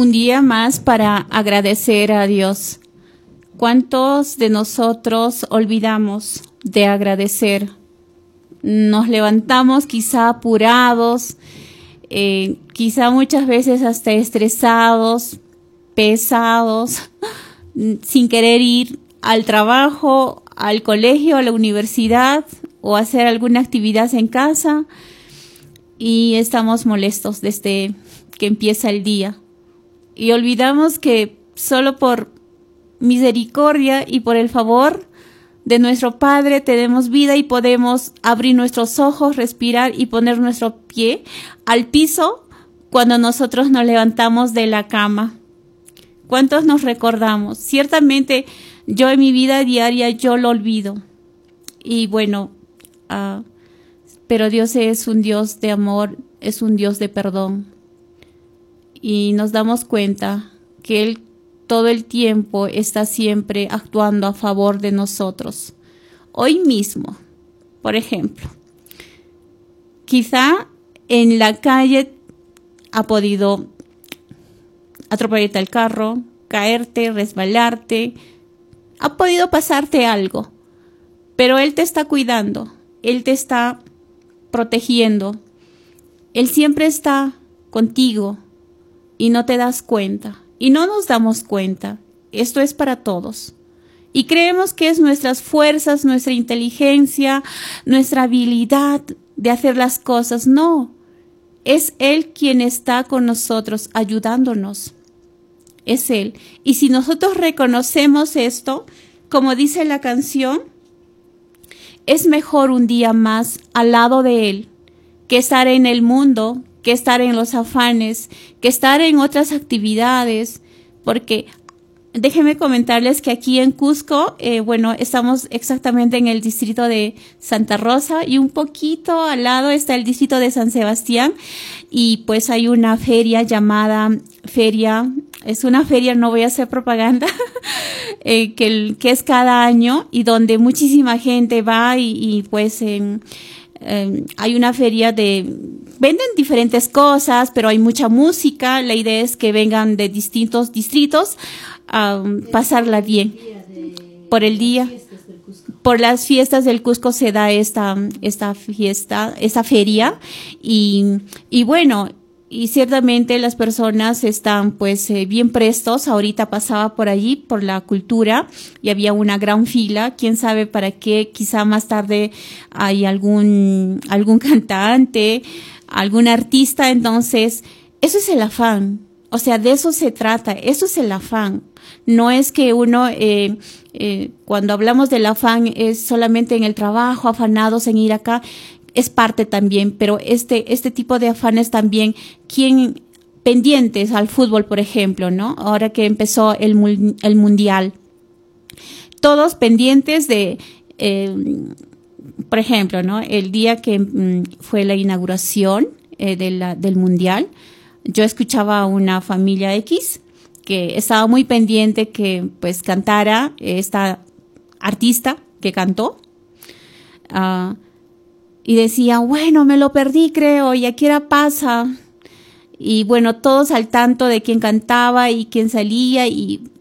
un día más para agradecer a Dios. ¿Cuántos de nosotros olvidamos de agradecer? Nos levantamos quizá apurados, quizá muchas veces hasta estresados, pesados, sin querer ir al trabajo, al colegio, a la universidad o hacer alguna actividad en casa, y estamos molestos desde que empieza el día. Y olvidamos que solo por misericordia y por el favor de nuestro Padre tenemos vida y podemos abrir nuestros ojos, respirar y poner nuestro pie al piso cuando nosotros nos levantamos de la cama. ¿Cuántos nos recordamos? Ciertamente yo en mi vida diaria yo lo olvido. Y bueno, pero Dios es un Dios de amor, es un Dios de perdón. Y nos damos cuenta que Él todo el tiempo está siempre actuando a favor de nosotros. Hoy mismo, por ejemplo, quizá en la calle ha podido atropellarte el carro, caerte, resbalarte, ha podido pasarte algo, pero Él te está cuidando, Él te está protegiendo, Él siempre está contigo y no te das cuenta. Y no nos damos cuenta. Esto es para todos. Y creemos que es nuestras fuerzas, nuestra inteligencia, nuestra habilidad de hacer las cosas. No, es Él quien está con nosotros, ayudándonos. Es Él. Y si nosotros reconocemos esto, como dice la canción, es mejor un día más al lado de Él que estar en el mundo, que estar en los afanes, que estar en otras actividades, porque déjenme comentarles que aquí en Cusco, estamos exactamente en el distrito de Santa Rosa y un poquito al lado está el distrito de San Sebastián, y pues hay una feria llamada es una feria, no voy a hacer propaganda, que es cada año y donde muchísima gente va y pues hay una feria venden diferentes cosas, pero hay mucha música. La idea es que vengan de distintos distritos a pasarla bien. Por el día, por las fiestas del Cusco se da esta fiesta, esta feria, y bueno, y ciertamente las personas están pues bien prestos. Ahorita pasaba por allí, por la cultura, y había una gran fila. Quién sabe para qué, quizá más tarde hay algún cantante, algún artista. Entonces, eso es el afán. O sea, de eso se trata. Eso es el afán. No es que uno, cuando hablamos del afán, es solamente en el trabajo, afanados en ir acá. Es parte también, pero este tipo de afanes también, pendientes al fútbol, por ejemplo, ¿no? Ahora que empezó el mundial, todos pendientes de, por ejemplo, ¿no? El día que fue la inauguración del mundial, yo escuchaba a una familia X que estaba muy pendiente que pues cantara esta artista que cantó. Y decía, bueno, me lo perdí, creo, y aquí era pasa. Y bueno, todos al tanto de quién cantaba y quién salía, y